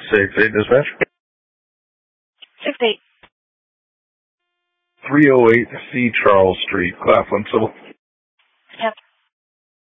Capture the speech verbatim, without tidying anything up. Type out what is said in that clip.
six eight dispatch. six eight. three oh eight C Charles Street, Claflin Civil.